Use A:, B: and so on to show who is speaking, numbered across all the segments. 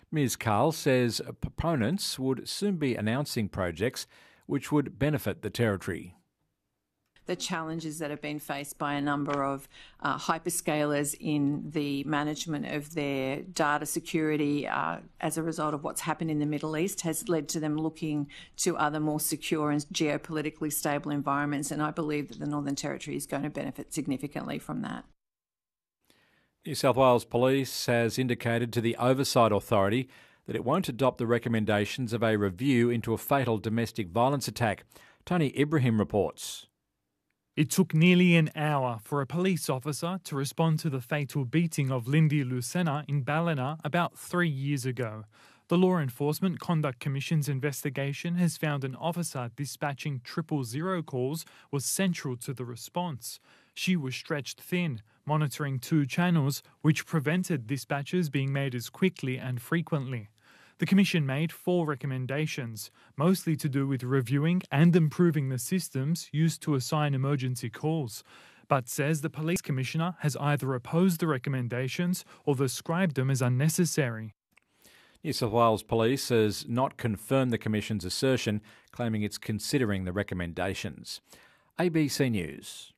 A: Ms Carl says proponents would soon be announcing projects which would benefit the Territory.
B: The challenges that have been faced by a number of hyperscalers in the management of their data security as a result of what's happened in the Middle East has led to them looking to other more secure and geopolitically stable environments, and I believe that the Northern Territory is going to benefit significantly from that.
A: New South Wales Police has indicated to the Oversight Authority that it won't adopt the recommendations of a review into a fatal domestic violence attack. Tony Ibrahim reports.
C: It took nearly an hour for a police officer to respond to the fatal beating of Lindy Lucena in Ballina about 3 years ago. The Law Enforcement Conduct Commission's investigation has found an officer dispatching 000 calls was central to the response. She was stretched thin, monitoring 2 channels, which prevented dispatches being made as quickly and frequently. The Commission made 4 recommendations, mostly to do with reviewing and improving the systems used to assign emergency calls, but says the Police Commissioner has either opposed the recommendations or described them as unnecessary.
A: New South Wales Police has not confirmed the Commission's assertion, claiming it's considering the recommendations. ABC News.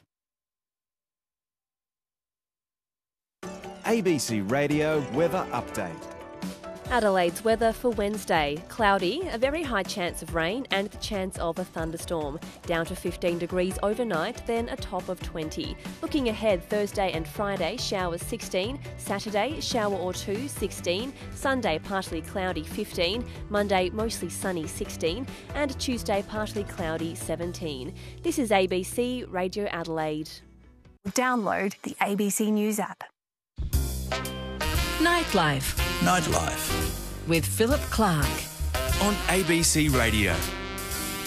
D: ABC Radio Weather Update.
E: Adelaide's weather for Wednesday. Cloudy, a very high chance of rain and the chance of a thunderstorm. Down to 15 degrees overnight, then a top of 20. Looking ahead, Thursday and Friday, showers 16. Saturday, shower or 2, 16. Sunday, partly cloudy, 15. Monday, mostly sunny, 16. And Tuesday, partly cloudy, 17. This is ABC Radio Adelaide.
F: Download the ABC News app.
G: Nightlife
H: with Philip Clark
G: on ABC Radio.